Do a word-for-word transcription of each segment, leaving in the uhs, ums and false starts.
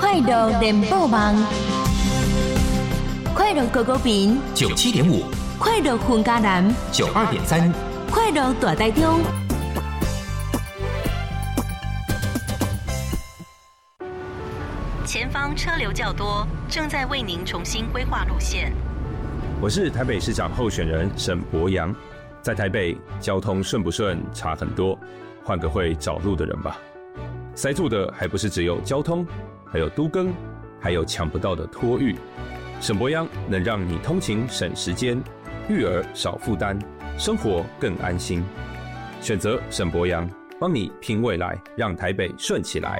快乐联播网，快乐狗狗饼九七点五， 快乐混家南九二点三， 快乐大台中。 前方车流较多，正在为您重新规划路线。 我是台北市长候选人沈伯洋，在台北交通顺不顺差很多，换个会找路的人吧。塞住的还不是只有交通，还有都更，还有抢不到的托育。沈伯洋能让你通勤省时间，育儿少负担，生活更安心。选择沈伯洋，帮你拼未来，让台北顺起来。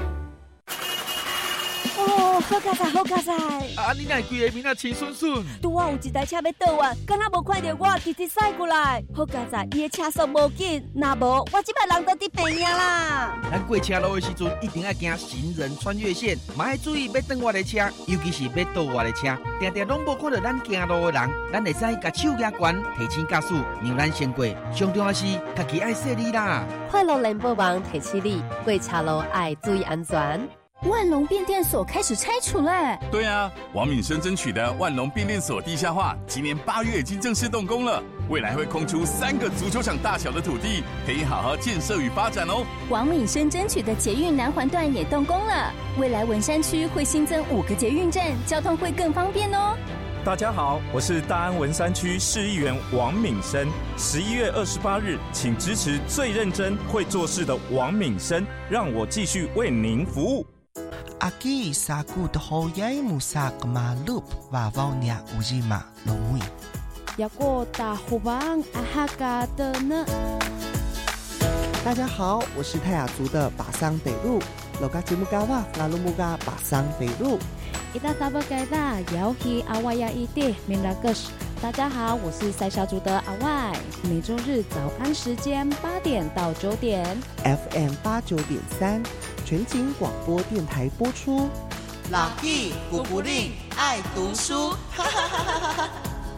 哦，好佳哉，好佳哉！ 啊，你哪规个面啊青顺顺？ 拄啊有一台车要倒弯，敢若无看到我直直驶过来。好佳哉，伊的车速无紧，若无我即摆人都伫病院啦。 咱过车路的时阵，一定要行行人穿越线，嘛要注意要转我的车，尤其是要倒我的车，定定拢无看到咱行路的人，咱会使甲手举悬，提醒驾驶让咱先过。上重要是，家己爱细腻啦。 快乐联播网提醒你，过车路爱注意安全。 万隆变电所开始拆除了。 对啊，王敏生争取的万隆变电所地下化，今年八月已经正式动工了。未来会空出三个足球场大小的土地，可以好好建设与发展哦。 王敏生争取的捷运南环段也动工了，未来文山区会新增五个捷运站，交通会更方便哦。 大家好，我是大安文山区市议员王敏生。十一月二十八日，请支持最认真会做事的王敏生，让我继续为您服务。 Aqui saku dohoyai musak malup vavaunya ujima lomui. Yago da hubang ahaga的呢？ 大家好，我是泰雅族的巴桑北路。Loga jimugawa lalumuga 巴桑北路。 Ida tabagada yaohi awaya ide minagus。大家好，我是塞小族的阿外。每周日早安时间八点到九点 ，F M 八九点三。全景广播电台播出。 老弟古古令爱读书，哈哈哈哈哈！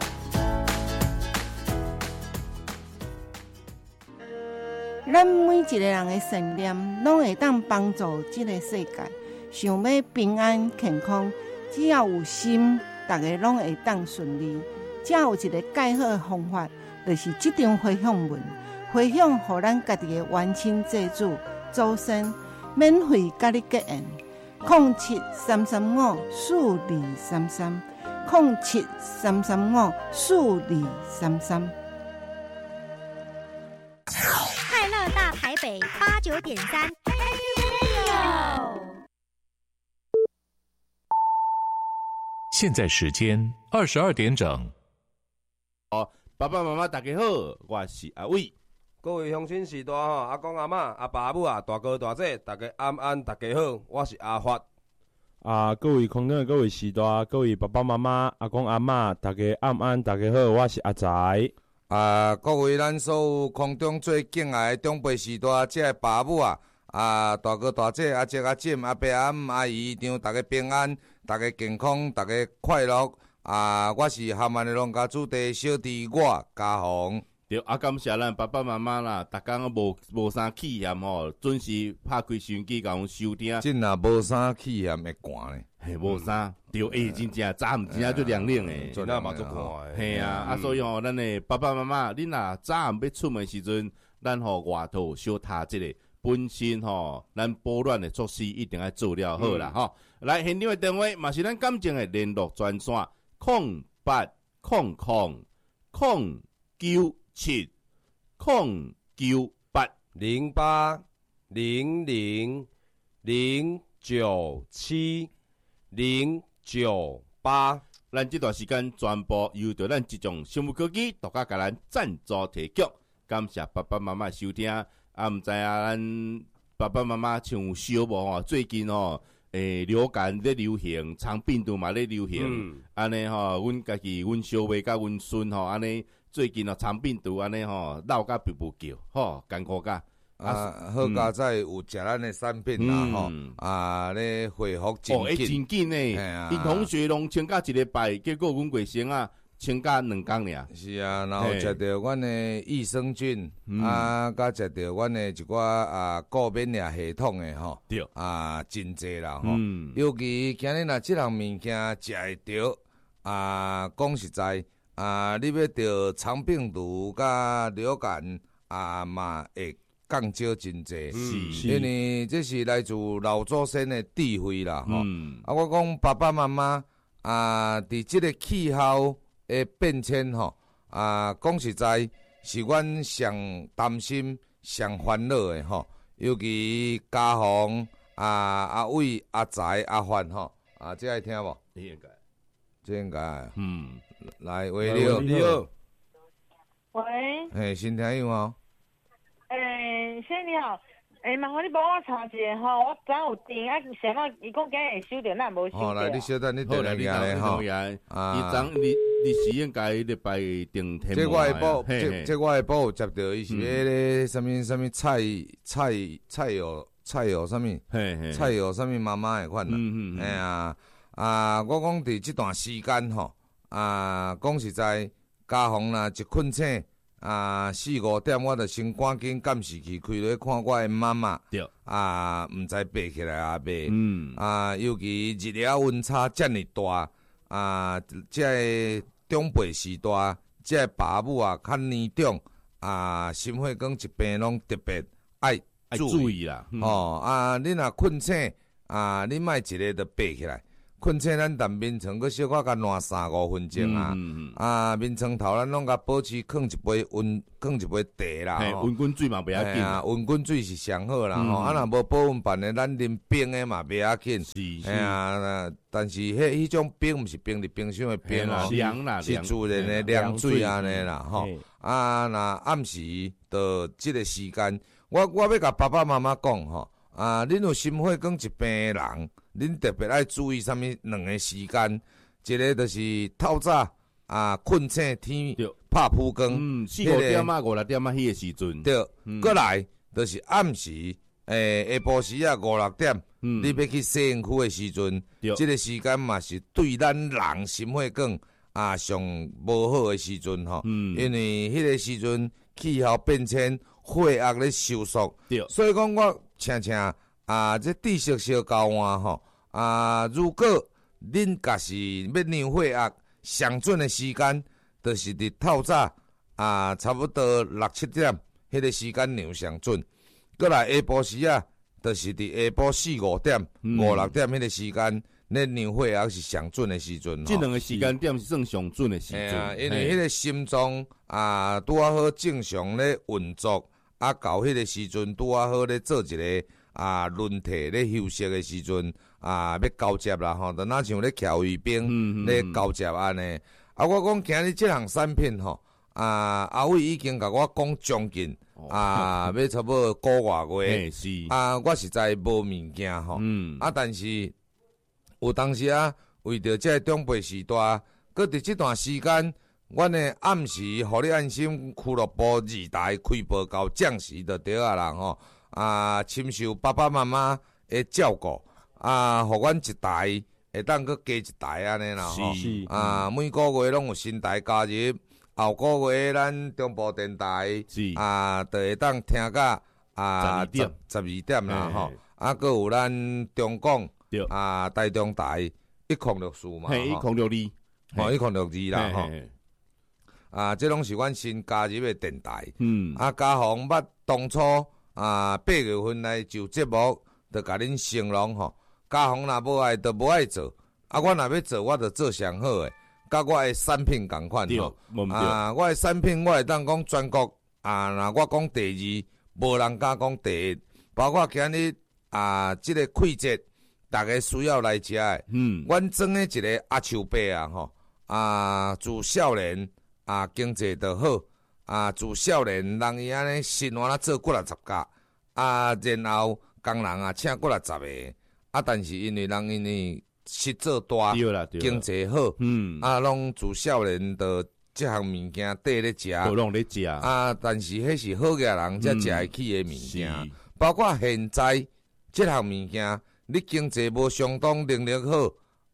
咱每一个人的信念，拢会当帮助这个世界。想要平安健康，只要有心，大家拢会当顺利。只有一个介好的方法，就是这张回向文，回向予咱家己的冤亲债主、祖先。免费甲你结缘，零七三三五四二三三，零七三三五四二三三。 快乐大台北八九点三， 现在时间二十二点整。 哦，爸爸妈妈大家好，我是阿伟。 各位乡亲时代吼，阿公阿嬷、阿爸阿母啊，大哥大姐，大家安安，大家好，我是阿发。 啊，各位空中的各位时代，各位爸爸妈妈、阿公阿嬷，大家安安，大家好，我是阿财。 啊，各位咱所有空中最敬爱的长辈时代，即个爸母啊，啊大哥大姐、阿姐阿婶、阿伯阿姆、阿姨，让大家平安，大家健康，大家快乐。啊，我是厦门的农家主地小弟，我嘉宏。 对，啊，感谢咱爸爸妈妈啦，逐工无无啥气嫌吼，准时拍开收音机甲阮收听。 真啊，无啥气嫌会寒咧， 嘿，无啥。对，诶，真正早暗真正就凉冷诶， 真啊嘛足寒诶。 嘿啊，啊，所以吼，咱诶爸爸妈妈，恁若早暗要出门时阵，咱吼外头小踏即个本身吼，咱保暖诶措施一定要做了好啦吼。来，现场诶电话嘛是咱感情诶联络专线，零八零零零九。七零九八零八零零零九七零九八， 咱这段时间全部由着咱这种生物科技独家甲咱赞助提供，感谢爸爸妈妈收听。啊，毋知啊，咱爸爸妈妈像有烧无吼？最近吼，诶、欸，流感咧流行，肠病毒嘛咧流行，安尼吼，阮家己阮小妹甲阮孙吼，安尼。最近哦，肠病毒安尼吼，闹甲皮肤叫，吼，艰苦甲。 啊，好佳哉有食咱的产品啦，吼、嗯，啊，咧恢复真紧， 哦，会真紧诶。因同学拢请假一礼拜，结果阮卫生啊， 请假两工尔。 是啊，然后食到阮的益生菌，嗯、啊，甲食到阮的一寡啊高免疫系统的吼， 对， 啊，真济啦吼。 嗯、 尤其今日若即项物件食会着，啊，讲实在，啊，你要着肠病毒甲流感啊嘛会降少真济， 是， 因为这是来自老祖先的智慧啦吼。 嗯、 啊，我讲爸爸妈妈啊，伫即个气候的变迁吼，啊，讲实在是阮上担心、上烦恼的吼。尤其家访啊、阿伟、阿财、阿范吼，啊，这爱听无？ 应该， 这应该。 嗯， 来，喂，你好， 你好。 喂。 嘿，新听友哦。 诶，先生你好。诶，麻烦你帮我查一下吼，我昨有订啊，想到伊讲今日会收到，咱无收到。 好，来，你稍等，你电来下咧吼。 啊，伊昨你你是应该礼拜订天。 这我会报，这这我会报接到，伊是迄个什么什么菜菜菜油菜油什么，菜油什么妈妈的款啦。嗯嗯。哎呀，啊，我讲伫这段时间吼，啊，讲实在，家访啦一困醒。啊，四五点我著先赶紧监视器开落看我的妈妈， 对， 啊，毋知爬起来啊爬， 嗯， 啊，尤其日夜温差遮尔大，啊，即个长辈时代，即个爸母啊较年长，啊，心血管疾病拢特别爱注意啦， 嗯、哦，啊，你若困醒，啊，你莫一个著爬起来。困醒咱淡面床，佮小可甲暖三五分钟啊！ 嗯嗯、 啊，面床头咱拢甲保持放一杯温，放一杯茶啦。 温滚水嘛袂要紧啊，温滚水是上好啦。吼、嗯，啊，若无保温板的，咱啉冰的嘛袂要紧。 是是。 哎呀，但是迄迄种冰毋是冰伫冰箱的冰哦， 凉啦， 是自然的凉水安尼啦。吼，啊，若暗时到即个时间，我我要甲爸爸妈妈讲吼，啊，恁有心血管疾病的人。恁特别爱注意啥物两个时间，一个就是透早啊，困醒天拍曝光， 嗯，四五點啊，五六點啊，迄個時陣， 对，過、嗯、來就是暗時，誒下晡時啊五六點，嗯、你要去洗身軀的時陣，即個時間嘛是對咱人心血管啊上無好的時陣吼，嗯、因為迄個時陣氣候變遷，血壓咧收縮，所以講我請請。啊，這知識小交換吼，啊，如果恁家是要量血壓上準的時間，就是佇透早啊，差不多六七點，迄、那個時間量上準。過來下晡時啊，就是佇下晡四五點、嗯、五六點迄個時間，恁量血壓是上準的時陣。 這兩個時間點是算上準的時陣、 啊，因為迄個心臟啊，拄啊好正常咧運作，啊，到迄個時陣拄啊好咧做一個。啊，輪替咧休息的時陣啊，要交接啦吼，就若像咧徛衛兵咧交接安尼。啊，我講今日即項產品吼，啊，阿偉已經甲我講將近啊，要差不多個月月，啊，我實在無物件吼，啊，但是有當時啊，為着即個長輩時代，擱佇即段時間，阮的暗時，互你安心俱樂部二台開播到將時就對啊啦吼。啊，親受爸爸媽媽的照顧，啊，互阮一台會當閣加一台安尼啦吼。啊，每個月攏有新台加入，後個月咱中部電台啊，就會當聽到啊十十二點啦吼。啊，閣有咱中廣啊台中台一空六四嘛， 一空六二， 吼一空六二啦吼。啊，這攏是阮新加入的電台。嗯。啊，嘉宏捌當初。啊，八月份來就節目，就甲恁形容吼。嘉宏若無愛，就無愛做。啊，我若要做，我就做上好誒。甲我誒產品共款吼。啊，我誒產品，我會當講全國啊，若我講第二，無人敢講第一。包括今日啊，即、這個季節，大家需要來食誒。嗯。阮種誒一個阿樹伯啊，吼啊，自少年啊，經濟就好。啊，自少年人伊安尼生活啦做幾六十甲，啊，然後工人啊請幾六十個，啊，但是因為人因為實做大，經濟好，嗯，啊，攏自少年的即項物件缀咧食， 都攏咧食， 啊，但是迄是好嘅人才食會起嘅物件，嗯、包括現在即項物件，你經濟無相當能力好，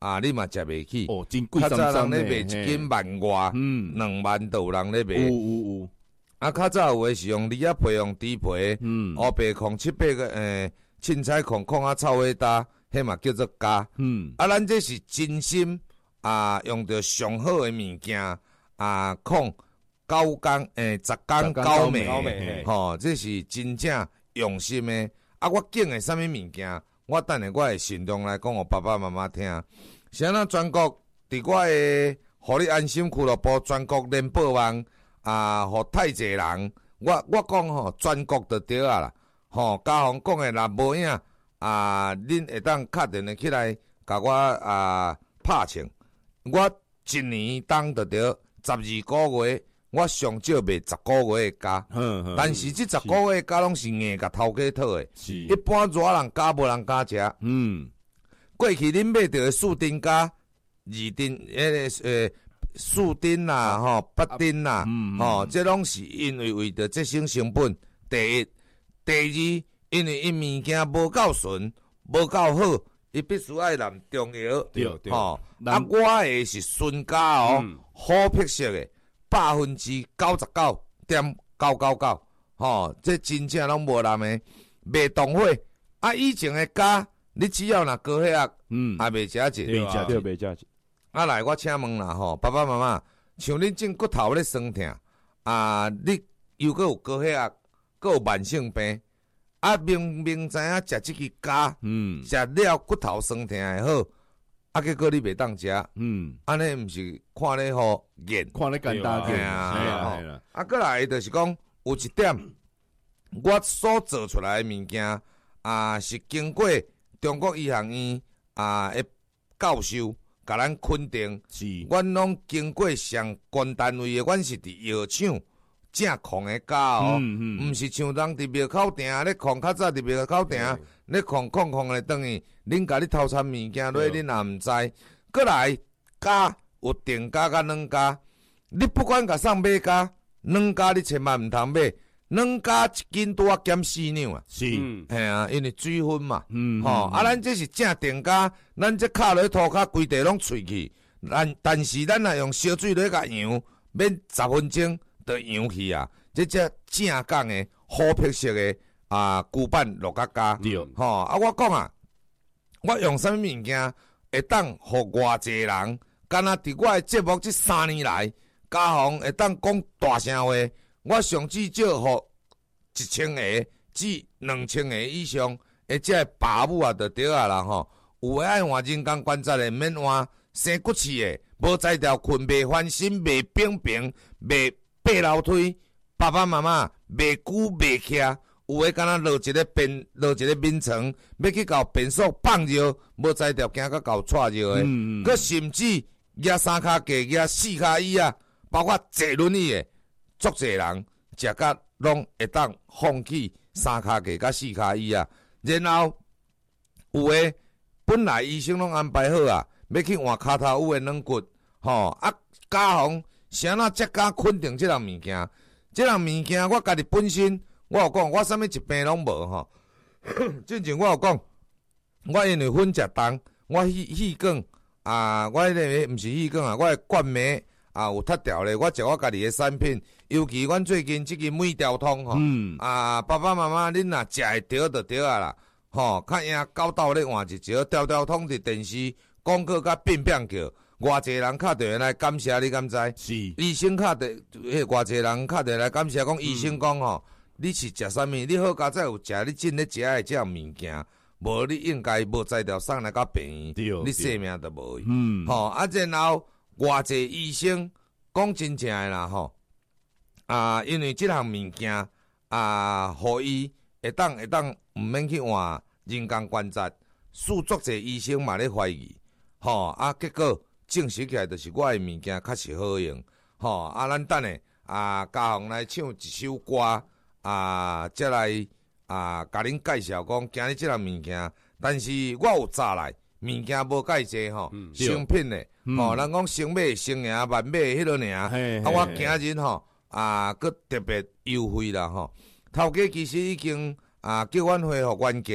啊，你嘛食袂起。 哦，真贵。 较早人咧卖一斤万外， 嗯， 两万都有人咧卖。 有有有。 啊，较早有诶是用梨仔皮、用猪皮，嗯，乌白控七八个诶，凊彩控控啊臭味搭，迄嘛叫做加。嗯，啊，咱这是真心啊，用着上好诶物件啊，控九工诶，十工九暝，吼，这是真正用心诶。啊，我拣诶啥物物件，我等下我会慎重来讲，互爸爸妈妈听。是安那全国伫我诶，互你安心俱乐部全国联播网。啊，互太侪人，我我讲吼，全国就对啊啦。吼，家宏讲诶，若无影啊，恁会当敲电话起来，甲我啊拍称。我一年当就对十二个月，我上少卖十个月诶加。但是即十个月诶加拢是硬甲头家讨诶。一般热人加无人加食。嗯，过去恁买着诶四丁加、二丁迄个诶。四丁啦，吼八丁啦，吼，这拢是因为为着节省成本。第一，第二，因为伊物件无够纯，无够好，伊必须爱淋中药。 对对， 吼，啊，我诶是纯家哦，好品色诶，百分之九十九点九九九，吼，这真正拢无淋诶，袂动火。啊，以前诶家，你只要若高血压，嗯，也袂食一， 袂食着，袂食一。 啊来，我请问啦吼，爸爸妈妈，像恁种骨头咧酸痛，啊，你又搁有高血压，搁有慢性病，啊明明知影食即支胶，嗯，食了骨头酸痛会好，啊结果你袂当食，嗯，安尼毋是看咧好严， 看咧简单点啊，系啦，啊，过来就是讲有一点，我所做出来诶物件啊，是经过中国医学院啊诶教授。甲咱肯定，是，阮拢经过上关单位诶，阮是伫药厂正控诶胶哦，毋、嗯嗯、是像人伫庙口埕咧控，较早伫庙口埕咧控控控咧，等于恁家己偷掺物件落，恁也毋知。过来胶有定价甲软胶，你不管甲送买胶，软胶你千万毋通买。软加一斤拄啊减四两啊， 是， 系啊，因为水分嘛，嗯，吼、啊，咱这是正定价，咱这卡落涂骹规地拢脆去，但但是咱若用烧水落甲扬，免十分钟就扬去啊，这只正港的好品色的啊旧版鹿角胶，吼、啊，我讲啊，我用啥物物件会当互偌济人，敢若伫我的节目这三年来，家宏会当讲大声话。我上至少互一千个至两千个以上，而且爸母啊，就对啊啦吼。有诶爱换人工关节诶，免换生骨刺诶，无才调困袂翻身，袂平平，袂爬楼梯。爸爸妈妈袂久袂徛，有诶敢若落一个便落一个眠床，要去搞便所放尿，无才调惊到搞错尿诶。嗯嗯。佮甚至举三骹架，举四骹椅啊，包括坐轮椅诶。足侪人食甲拢会当放弃三骹架甲四骹椅啊，然後有诶本來醫生攏安排好啊，要去換骹頭有诶軟骨，吼啊家宏是安怎才敢肯定即項物件？即項物件我家己本身我有講，我啥物疾病攏無吼。之前我有講，我因為粉食重，我氣氣管啊，我迄個毋是氣管啊，我誒冠冕。啊，有脫掉咧！我食我家己嘅產品，尤其阮最近即個每條通吼，嗯、啊，爸爸媽媽恁若食會着就對啊啦，吼，較贏狗鬥咧換一招，條條通佇電視廣告甲變變叫，偌濟人敲電話來感謝你，敢知？是醫生敲電，迄偌濟人敲電話來感謝，講醫生講吼，你是食啥物？你好佳哉有食你真咧食誒即項物件，無你應該無才調送來較便宜，你性命都無去，嗯，吼，啊，然後。偌濟醫生講真正誒啦吼，啊，因為即項物件啊，互伊會當會當毋免去換人工關節，數足濟醫生嘛咧懷疑，吼啊，結果證實起來就是我誒物件確實好用，吼啊，咱等下啊，家宏來唱一首歌啊，則來啊，甲恁介紹講今日即項物件，但是我有查來。物件無介濟吼，成品誒，吼、嗯，人講成買成贏萬買迄落爾，啊，我今日吼啊，佮特別優惠啦吼，頭家其實已經啊叫阮恢復原價，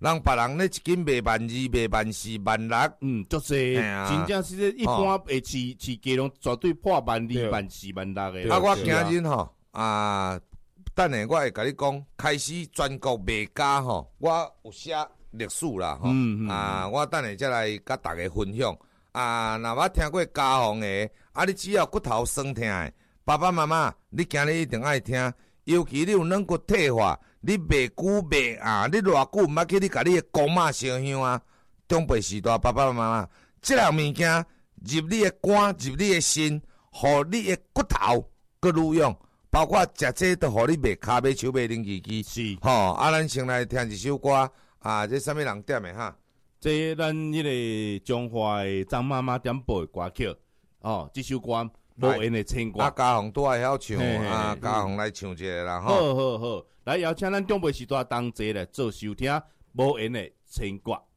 人别人咧一斤卖万二、卖万四、万六， 嗯，足济，真正是一般会市市价拢绝对破万二、万四、万六的。 啊，我今日吼啊，等下我会甲你讲，开始全国卖家吼，我有写历史啦吼， 嗯嗯、 啊，我等下再来甲大家分享。啊，若我听过家访的，啊，你只要骨头酸痛的，爸爸妈妈，你今日一定爱听，尤其你有软骨退化。你袂久袂啊！你偌久毋捌去你甲你的公妈烧香啊？长辈时代爸爸妈妈，即样物件入你的肝，入你的心，互你的骨头佮愈用，包括食这都互你袂骹袂手袂灵机机。 是， 吼、哦，啊，咱先来听一首歌啊，这啥物人点的哈？ 这咱迄个中华的张妈妈点播的歌曲，哦，这首歌无缘的青歌。 啊，家宏都爱晓唱啊，家宏来唱一下啦， 吼。好好好。来，邀请咱中辈时代同齐来做收听无缘的青歌。